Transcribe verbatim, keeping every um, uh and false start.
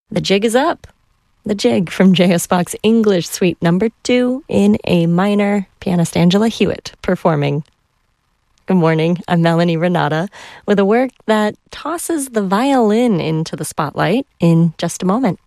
The Jig is Up. The Jig from J S. Bach's English Suite Number Two in A minor. Pianist Angela Hewitt performing. Good morning. I'm Melanie Renata with a work that tosses the violin into the spotlight in just a moment.